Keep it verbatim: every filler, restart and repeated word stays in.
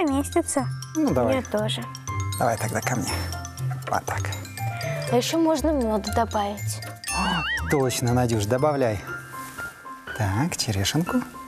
Поместится. Ну, давай. Я тоже. Давай тогда ко мне. Вот так. А еще можно меду добавить. Точно, Надюш, добавляй. Так, черешенку.